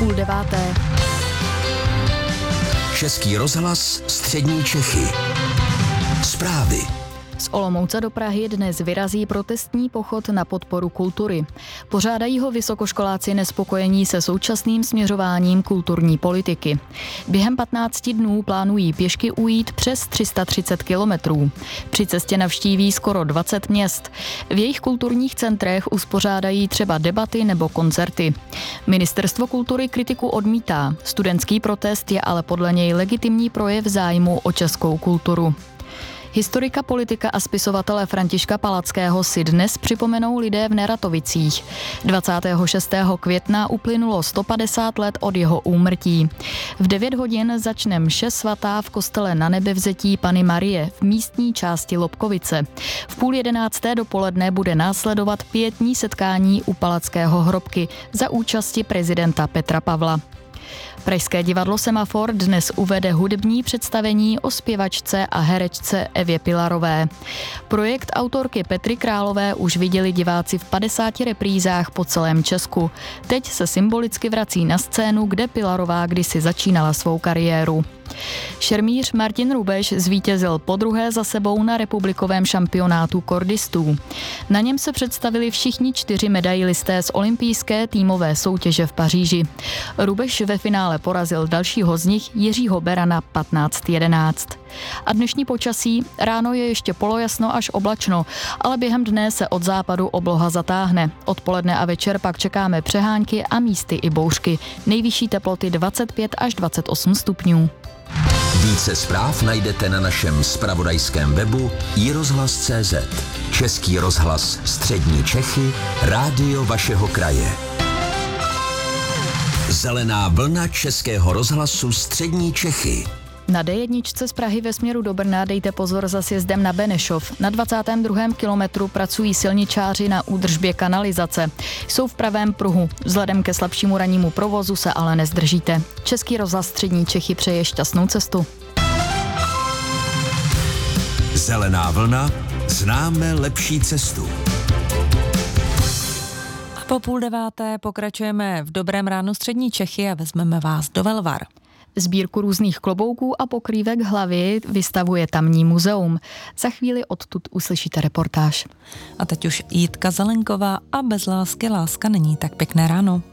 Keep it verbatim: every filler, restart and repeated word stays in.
půl deváté. Český rozhlas Střední Čechy. Zprávy. Z Olomouce do Prahy dnes vyrazí protestní pochod na podporu kultury. Pořádají ho vysokoškoláci nespokojení se současným směřováním kulturní politiky. Během patnácti dnů plánují pěšky ujít přes tři sta třicet kilometrů. Při cestě navštíví skoro dvacet měst. V jejich kulturních centrech uspořádají třeba debaty nebo koncerty. Ministerstvo kultury kritiku odmítá. Studentský protest je ale podle něj legitimní projev zájmu o českou kulturu. Historika, politika a spisovatele Františka Palackého si dnes připomenou lidé v Neratovicích. dvacátého šestého května uplynulo sto padesát let od jeho úmrtí. V devět hodin začne mše svatá v kostele Nanebevzetí Panny Marie v místní části Lobkovice. V půl jedenácté dopoledne bude následovat pietní setkání u Palackého hrobky za účasti prezidenta Petra Pavla. Pražské divadlo Semafor dnes uvede hudební představení o zpěvačce a herečce Evě Pilarové. Projekt autorky Petry Králové už viděli diváci v padesáti reprízách po celém Česku. Teď se symbolicky vrací na scénu, kde Pilarová kdysi začínala svou kariéru. Šermíř Martin Rubeš zvítězil podruhé za sebou na republikovém šampionátu kordistů. Na něm se představili všichni čtyři medailisté z olympijské týmové soutěže v Paříži. Rubeš ve finále porazil dalšího z nich, Jiřího Berana, patnáct jedenáct. A dnešní počasí: ráno je ještě polojasno až oblačno, ale během dne se od západu obloha zatáhne. Odpoledne a večer pak čekáme přehánky a místy i bouřky. Nejvyšší teploty dvacet pět až dvacet osm stupňů. Více zpráv najdete na našem zpravodajském webu i rozhlas tečka cé zet. Český rozhlas Střední Čechy, rádio vašeho kraje. Zelená vlna Českého rozhlasu Střední Čechy. Na dé jedna z Prahy ve směru do Brna dejte pozor za sjezdem na Benešov. Na dvacátém druhém kilometru pracují silničáři na údržbě kanalizace. Jsou v pravém pruhu. Vzhledem ke slabšímu rannímu provozu se ale nezdržíte. Český rozhlas Střední Čechy přeje šťastnou cestu. Zelená vlna, známe lepší cestu. Po půl deváté pokračujeme v Dobrém ránu Střední Čechy a vezmeme vás do Velvar. Sbírku různých klobouků a pokrývek hlavy vystavuje tamní muzeum. Za chvíli odtud uslyšíte reportáž. A teď už Jitka Zelenková a Bez lásky láska není. Tak pěkné ráno.